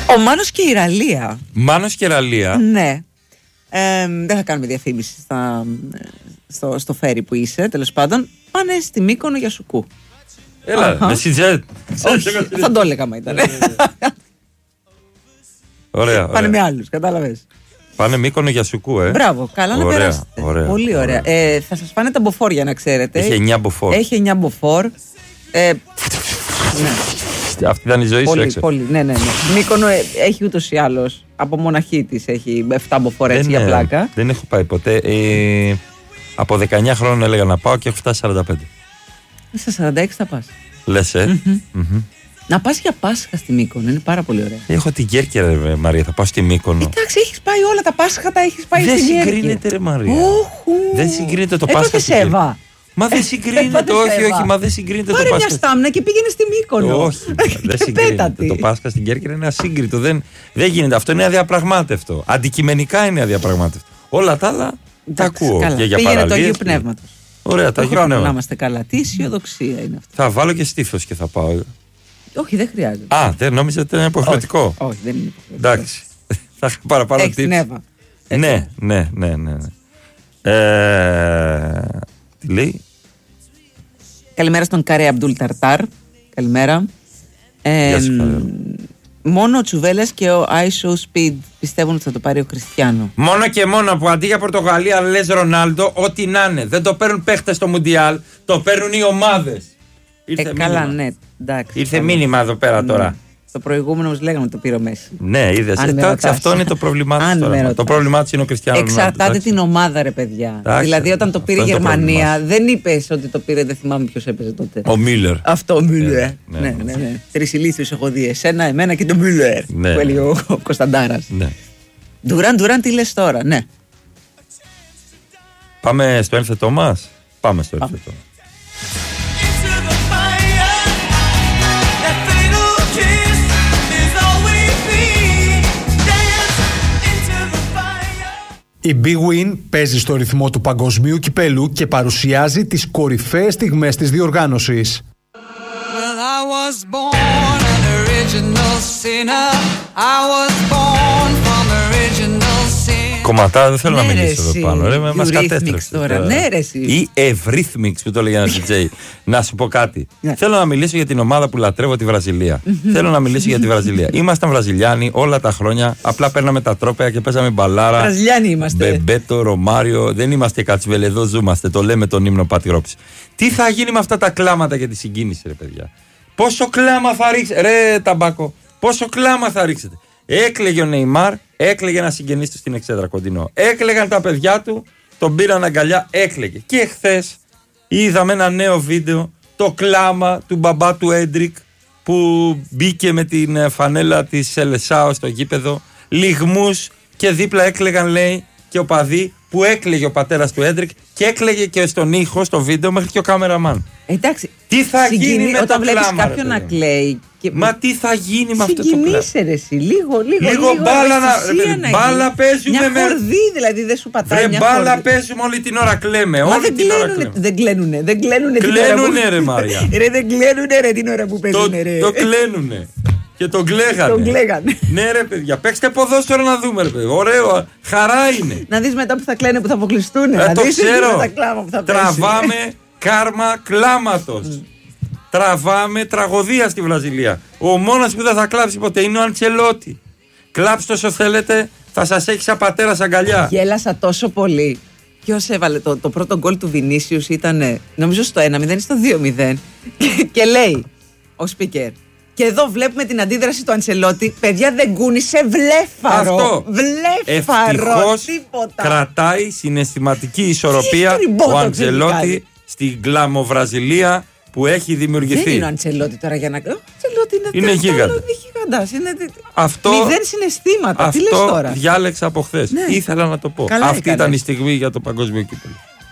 Ο Μάνος και η Ραλία. Μάνος και Ραλία. Ναι. Δεν θα κάνουμε διαφήμιση στο φέρι που είσαι, τέλος πάντων. Πάνε στη Μύκονο για σουκού. Έλα, Μεσιτζέτ. Όχι, θα το έλεγα μα ήταν. Ωραία. Πάνε με άλλους, κατάλαβες. Πάνε Μύκονο για σουκού, Μπράβο, καλά να περάσετε. Πολύ ωραία. Θα σας φάνε τα μποφόρ για να ξέρετε. Έχει 9 μποφόρ. Έχει 9 μποφόρ. Αυτή ήταν η ζωή σου έξω. Πολύ, ναι. Μύκονο έχει ούτως ή άλλως. Από μοναχή της έχει 7 μποφόρ έτσι για πλάκα. Δεν έχω πάει ποτέ. Από 19 χρόνια έλεγα να πάω και έχω φτάσει 45. Στα 46 θα πας. Λες, Να πας για Πάσχα στη Μύκονο, είναι πάρα πολύ ωραία. Έχω την Κέρκυρα, ρε Μαρία, θα πάω στη Μύκονο. Εντάξει, έχεις πάει όλα τα Πάσχα, τα έχεις πάει στη Κέρκυρα. Δεν συγκρίνεται, ρε Μαρία. Δεν συγκρίνεται το Πάσχα. Έπαθε Σέβα. Μα δεν συγκρίνεται, όχι, μα δεν συγκρίνεται το Πάσχα. Πάρε μια στάμνα και πήγαινε στη Μύκονο. Όχι, δεν συγκρίνεται. Το Πάσχα στην Κέρκυρα είναι ασύγκριτο. Δεν γίνεται. Αυτό είναι αδιαπραγμάτευτο. Αντικειμενικά είναι αδιαπραγμάτευτο. Όλα τα άλλα τα ακούω. Και για πήγαινε το Αγίου Πνεύματος. Ωραία, τα Αγίου Πνεύματος. Να είμαστε καλά. Τι αισιοδοξία είναι αυτή. Θα βάλω και στήθος και θα πάω. Όχι, δεν χρειάζεται. Δεν νόμιζα ότι ήταν υποχρεωτικό. Όχι, δεν είναι υποχρεωτικό. Εντάξει. Θα είχα παραπάνω tips. Ναι. Τι λέει? Καλημέρα στον Καρέ Αμπτούλ Ταρτάρ. Καλημέρα. Γεια σου, μόνο ο Τσουβέλλας και ο I Show Speed πιστεύουν ότι θα το πάρει ο Κριστιάνο. Μόνο και μόνο που αντί για Πορτογαλία λες Ρονάλντο, ό,τι να είναι. Δεν το παίρνουν παίχτες στο Μουντιάλ, το παίρνουν οι ομάδες. Καλά, ναι. Εντάξει, ήρθε μήνυμα εδώ πέρα τώρα. Το προηγούμενο μας λέγαμε το πήρε ο Μέση. Ναι, είδες. Αυτό είναι το πρόβλημά του τώρα. Το πρόβλημά του είναι ο Κριστιάνο. Εξαρτάται την ομάδα, ρε παιδιά. Δηλαδή, όταν το πήρε η Γερμανία, δεν είπες ότι το πήρε, δεν θυμάμαι ποιος έπαιζε τότε. Ο Μίλλερ. Αυτό, ο Μίλλερ. Ναι. Τρεις ηλίθιους έχω δει. Εσένα, εμένα και τον Μίλλερ. Που έλεγε ο Κωνσταντάρας. Ντουράν, τι λες τώρα, ναι. Πάμε στο ένθετό μας. Πάμε στο ένθετό. Η Big Win παίζει στο ρυθμό του παγκοσμίου κυπέλου και παρουσιάζει τις κορυφαίες στιγμές της διοργάνωσης. Κομματάρα δεν θέλω να μιλήσω εδώ πάνω. Μας κατέστρεψε τώρα. Ναι, ρε, εσύ. Ή Eurythmics που το λέγει ένα DJ. Να σου πω κάτι. Θέλω να μιλήσω για την ομάδα που λατρεύω, τη Βραζιλία. Θέλω να μιλήσω για τη Βραζιλία. Ήμασταν Βραζιλιάνοι όλα τα χρόνια. Απλά παίρναμε τα τρόπαια και παίζαμε μπαλάρα. Βραζιλιάνοι είμαστε. Μπεμπέτο, Ρωμάριο. Δεν είμαστε Κατσβέλε, εδώ ζούμαστε. Το λέμε τον ύμνο Πατηρόψη. Τι θα γίνει με αυτά τα κλάματα για τη συγκίνηση, ρε παιδιά. Πόσο κλάμα θα ρίξετε. Ρε Ταμπάκο, πόσο κλάμα θα ρίξετε. Έκλαιγε ο Νεϊμάρ, έκλαιγε ένα συγγενής του στην Εξέδρα κοντινό. Έκλαιγαν τα παιδιά του, τον πήραν αγκαλιά, έκλαιγε. Και χθες είδαμε ένα νέο βίντεο, το κλάμα του μπαμπά του Έντρικ που μπήκε με την φανέλα της Ελεσάο στο γήπεδο. Λιγμούς και δίπλα έκλαιγαν, λέει, και ο παδί που έκλαιγε ο πατέρας του Έντρικ και έκλαιγε και στον ήχο, στο βίντεο, μέχρι και ο κάμεραμαν. Εντάξει. Τι θα γίνει με όταν το κλάμα, βλέπεις κάποιον να κλαίει. Μα τι θα γίνει με αυτό το κλάμα. Συγκινήσε ρε εσύ, λίγο μπάλα παίζουμε. Μια χορδή δηλαδή δεν σου πατάει. Ρε μπάλα παίζουμε όλη την ώρα, κλαίμε. Όλη την ώρα κλαίμε. Δεν κλαίνουνε. Κλαίνουνε ρε Μαρία. Ρε δεν κλαίνουνε ρε την ώρα που παίζουνε ρε. Το κλαίνουνε. Και τον κλαίγανε. Ναι ρε παιδιά, παίξτε ποδόσφαιρο να δούμε ρε παιδιά. Ωραίο, χαρά είναι. Να δεις μετά που θα κλαίνε που θα αποκλειστούν. Το ξέρω. Τραβάμε κάρμα κλάματος. Τραβάμε τραγωδία στη Βραζιλία. Ο μόνος που δεν θα κλάψει ποτέ είναι ο Αντσελότη. Κλάψτε όσο θέλετε, θα σας έχει σαν πατέρας αγκαλιά. Γέλασα τόσο πολύ. Ποιος έβαλε το πρώτο γκολ του Βινίσιους ήταν νομίζω στο 1-0 ή στο 2-0 και λέει ο speaker. Και εδώ βλέπουμε την αντίδραση του Αντσελότη. Παιδιά, δεν κούνησε βλέφαρο. Αυτό. Βλέφαρο. Ευτυχώς κρατάει συναισθηματική ισορροπία ο Αντσελότη στην γκλαμοβραζιλία που έχει δημιουργηθεί. Δεν είναι ο Αντσελότη τώρα για να. Ο Αντσελότη είναι γίγαντας. Αυτό, μηδέν συναισθήματα. Τι λες τώρα. Αυτό διάλεξα από χθες. Ναι. Ήθελα να το πω. Καλά αυτή ήταν η στιγμή για το παγκόσμιο κύπελλο.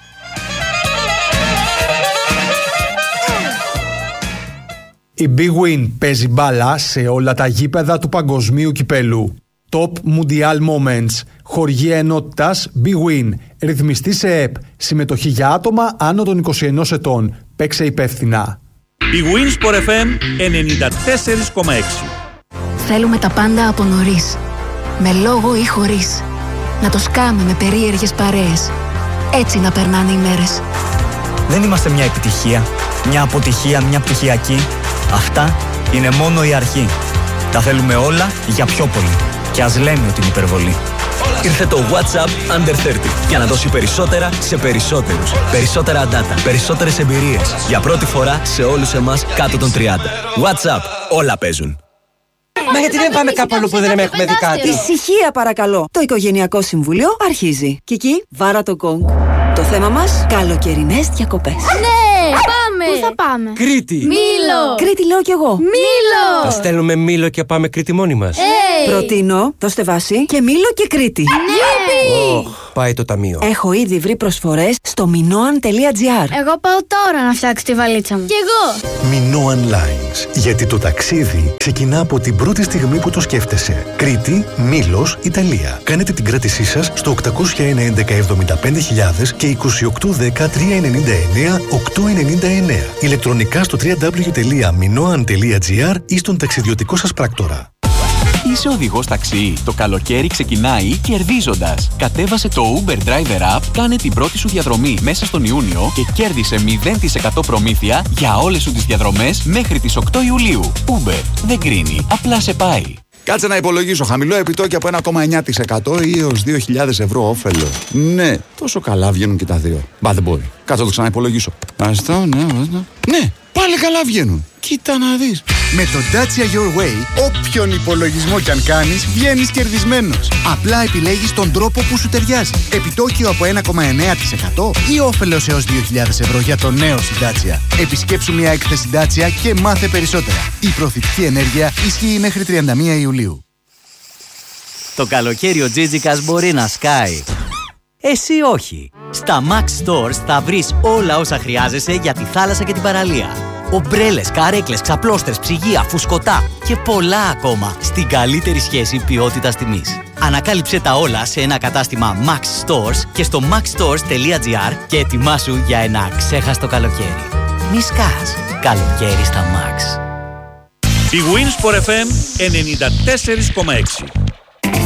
Η Big Win παίζει μπάλα σε όλα τα γήπεδα του παγκοσμίου κυπέλου. Top Mundial Moments. Χοργία ενότητας Big Win. Ρυθμιστή σε ΕΠ. Συμμετοχή για άτομα άνω των 21 ετών. Παίξε υπεύθυνα. Big Win Sport FM 94,6. Θέλουμε τα πάντα από νωρίς. Με λόγο ή χωρίς. Να το σκάμε με περίεργες παρέες. Έτσι να περνάνε οι μέρες. Δεν είμαστε μια επιτυχία, μια αποτυχία, μια πτυχιακή. Αυτά είναι μόνο η αρχή. Τα θέλουμε όλα για πιο πολύ. Και ας λέμε ότι είναι υπερβολή. Ήρθε το WhatsApp Under 30 για να δώσει περισσότερα σε περισσότερους. Περισσότερα data, περισσότερες εμπειρίες. Για πρώτη φορά σε όλους εμάς κάτω των 30. WhatsApp, όλα παίζουν. Μα γιατί δεν πάμε κάπου αλλού που δεν έχουμε δει κάτι? Ησυχία παρακαλώ. Το Οικογενειακό Συμβούλιο αρχίζει. Κική, βάρα το γκονγκ. Το θέμα μας, καλοκαιρινές διακοπές. Ναι, πάμε! Πού θα πάμε? Κρήτη! Μήλο! Κρήτη λέω κι εγώ. Μήλο! Θα στέλνουμε Μήλο και πάμε Κρήτη μόνοι μας. Προτείνω το Στεβάσι και Μήλο και Κρήτη. Γιουπι! Πάει το ταμείο. Έχω ήδη βρει προσφορές στο minoan.gr. Εγώ πάω τώρα να φτιάξω τη βαλίτσα μου. Κι εγώ! Minoan Lines. Γιατί το ταξίδι ξεκινά από την πρώτη στιγμή που το σκέφτεσαι. Κρήτη, Μήλος, Ιταλία. Κάνετε την κράτησή σας στο 801 11 και 2810 399 899. Ηλεκτρονικά στο www.minoan.gr ή στον ταξιδιωτικό σας πράκτορα. Είσαι οδηγός ταξί. Το καλοκαίρι ξεκινάει κερδίζοντας. Κατέβασε το Uber Driver App, κάνε την πρώτη σου διαδρομή μέσα στον Ιούνιο και κέρδισε 0% προμήθεια για όλες σου τις διαδρομές μέχρι τις 8 Ιουλίου. Uber δεν κρίνει, απλά σε πάει. Κάτσε να υπολογίσω. Χαμηλό επιτόκιο από 1,9% ή έως 2.000 ευρώ όφελο. Ναι, τόσο καλά βγαίνουν και τα δύο. Μπα, δεν μπορεί. Κάτσε να το ξαναυπολογίσω. Ναι, πάλι καλά βγαίνουν. Κοίτα να δεις. Με το Dacia Your Way, όποιον υπολογισμό κι αν κάνεις, βγαίνεις κερδισμένος. Απλά επιλέγεις τον τρόπο που σου ταιριάζει. Επιτόκιο από 1,9% ή όφελος έως 2.000 ευρώ για το νέο σου Dacia. Επισκέψου μια έκθεση Dacia και μάθε περισσότερα. Η προθετική ενέργεια ισχύει μέχρι 31 Ιουλίου. Το καλοκαίρι ο Τζίτζικας μπορεί να σκάει. Εσύ όχι. Στα Max Stores θα βρεις όλα όσα χρειάζεσαι για τη θάλασσα και την παραλία. Ομπρέλες, καρέκλες, ξαπλώστρες, ψυγεία, φουσκωτά και πολλά ακόμα στην καλύτερη σχέση ποιότητας τιμής. Ανακάλυψε τα όλα σε ένα κατάστημα Max Stores και στο maxstores.gr και ετοιμάσου για ένα ξέχαστο καλοκαίρι. Μη σκάς. Καλοκαίρι στα Max. Η Winsport FM 94,6.